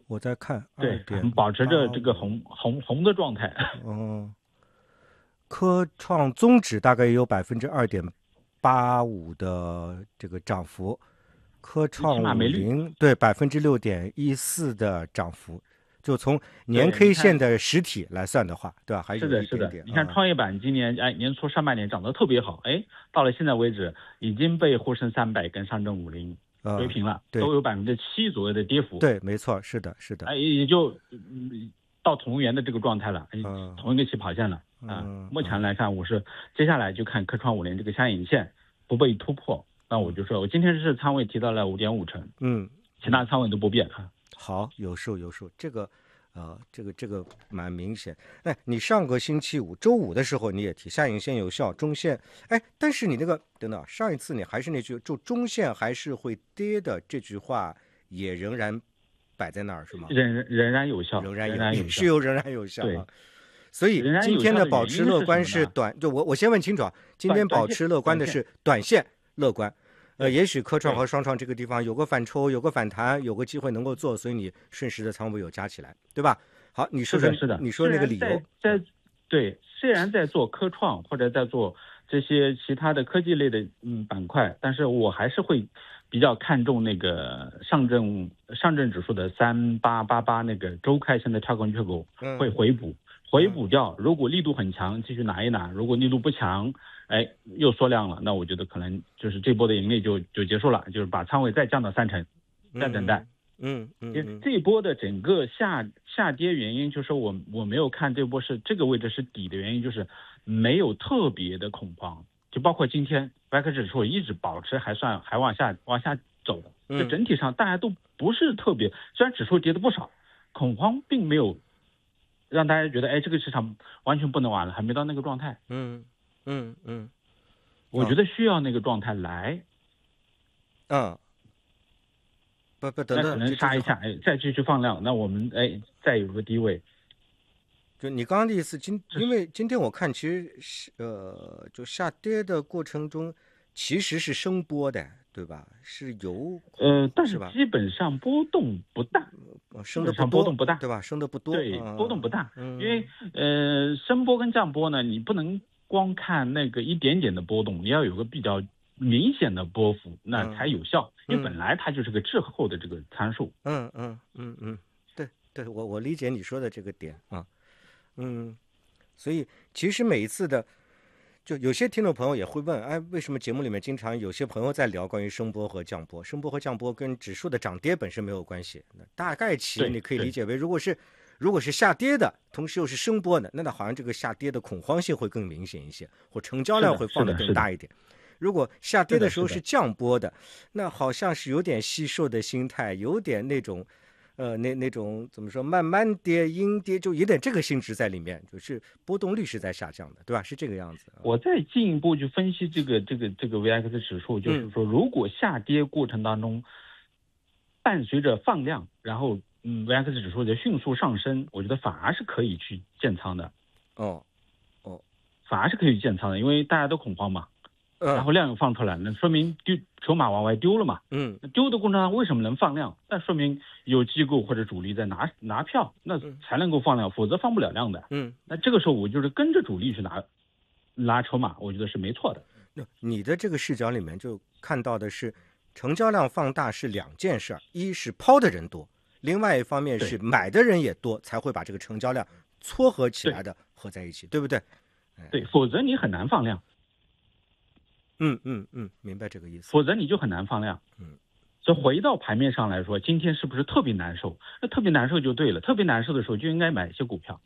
我在看对， 2.85， 保持着这个红的状态。 哦，科创综指大概也有2.85%的这个涨幅，科创起码没绿。 50对6.14%的涨幅，就从年对，你 K 线看， 的实体来算的话，对吧？还有是的，是的， 一点点你看创业板今年年初上半年涨得特别好，到了现在为止已经被沪深300跟上证50追平了， 对都有7%左右的跌幅。 对，没错，是的，是的， 也就到同源的这个状态了， 嗯同一个起跑线了啊。目前来看，接下来就看科创50这个下影线不被突破，那我就说我今天是仓位提到了5.5成，其他仓位都不变啊。 好，有数，这个，这个蛮明显。哎，你上个星期五周五的时候你也提下影线有效，中线，但是你那个等等，上一次你还是那句，就中线还是会跌的这句话也仍然摆在那儿是吗？ 仍然有效， 仍然有效， 对。 所以今天的保持乐观是就我先问清楚啊，今天保持乐观的是短线乐观。也许科创和双创这个地方有个反抽，有个反弹，有个机会能够做，所以你瞬时的仓位有加起来，对吧？好，你说说， 是的， 你说那个理由。 对，虽然在做科创或者在做这些其他的科技类的板块，但是我还是会比较看重那个上证指数的3888那个周开线的跳空缺口会回补掉，如果力度很强继续拿一拿，如果力度不强又缩量了，那我觉得可能就是这波的盈利就结束了，就是把仓位再降到30%，再等待。这一波的整个下跌原因就是我没有看这波是这个位置是底的原因，就是没有特别的恐慌，就包括今天外科指数一直保持还往下走的，就整体上大家都不是特别，虽然指数跌的不少，恐慌并没有让大家觉得这个市场完全不能玩了，还没到那个状态。我觉得需要那个状态来。 等等， 那可能杀一下，再继续放量，那我们再有个低位。 就你刚刚的意思，因为今天我看其实是就下跌的过程中其实是升波的，对吧？是有但是基本上波动不大， 升的波动不大，对吧？升的不多， 对，波动不大，因为升波跟降波呢，你不能光看那个一点点的波动，你要有个比较明显的波幅，那才有效。因为本来它就是个滞后的这个参数。 对，我理解你说的这个点啊，所以其实每一次的，就有些听众朋友也会问，为什么节目里面经常有些朋友在聊关于升波和降波？升波和降波跟指数的涨跌本身没有关系，那大概其你可以理解为，如果是下跌的，同时又是升波的，那好像这个下跌的恐慌性会更明显一些，或成交量会放得更大一点。如果下跌的时候是降波的，那好像是有点吸售的心态，有点那种，那种怎么说，慢慢跌、阴跌，就有点这个性质在里面，就是波动率是在下降的，对吧？是这个样子。 我再进一步去分析这个 VIX 指数，就是说，如果下跌过程当中伴随着放量，然后VIX 指数的迅速上升，我觉得反而是可以去建仓的。反而是可以建仓的，因为大家都恐慌嘛。然后量又放出来，那说明筹码往外丢了嘛。丢的过程当中为什么能放量？那说明有机构或者主力在拿票，那才能够放量，否则放不了量的。那这个时候我就是跟着主力去拿筹码，我觉得是没错的。 你的这个视角里面就看到的是成交量放大是两件事，一是抛的人多，另外一方面是买的人也多，才会把这个成交量撮合起来的合在一起，对不对？ 对，否则你很难放量。 明白这个意思。 否则你就很难放量。所以回到盘面上来说，今天是不是特别难受？那特别难受就对了，特别难受的时候就应该买一些股票。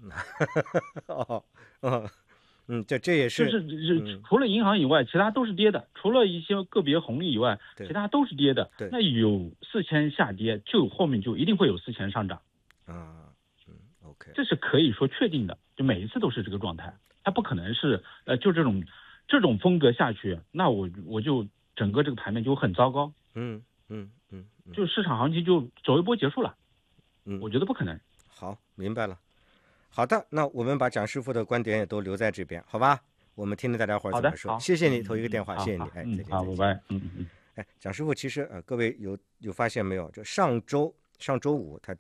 这也是就是除了银行以外，其他都是跌的。除了一些个别红利以外，其他都是跌的。那有4000下跌，就后面就一定会有4000上涨。 OK， 这是可以说确定的，就每一次都是这个状态，它不可能是就这种风格下去，那我就整个这个盘面就很糟糕。就市场行情就走一波结束了。我觉得不可能。 好，明白了。好的，那我们把蒋师傅的观点也都留在这边，好吧？我们听听大家伙怎么说。谢谢你投一个电话，谢谢你。再见。 好，拜拜。 蒋师傅，其实各位有发现没有？就上周五他